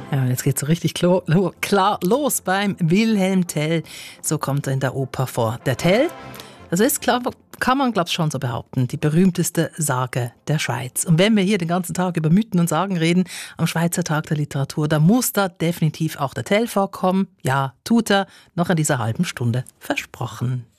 Ja, jetzt geht's so richtig klar los beim Wilhelm Tell. So kommt er in der Oper vor. Der Tell, das ist, klar, kann man, glaube ich, schon so behaupten, die berühmteste Sage der Schweiz. Und wenn wir hier den ganzen Tag über Mythen und Sagen reden, am Schweizer Tag der Literatur, da muss da definitiv auch der Tell vorkommen. Ja, tut er, noch in dieser halben Stunde versprochen.